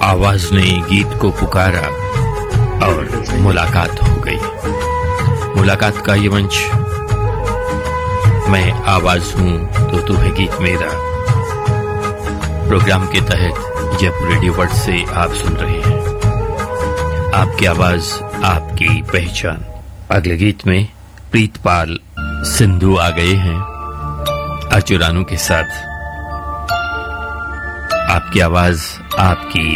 आवाज ने गीत को पुकारा और मुलाकात हो गई। मुलाकात का ये मंच, मैं आवाज हूं तो तू है गीत मेरा, प्रोग्राम के तहत जब रेडियो वर्ड से आप सुन रहे हैं। आपकी आवाज, आपकी पहचान। अगले गीत में प्रीतपाल सिंधु आ गए हैं अर्चुरानू के साथ। आपकी आवाज, आपकी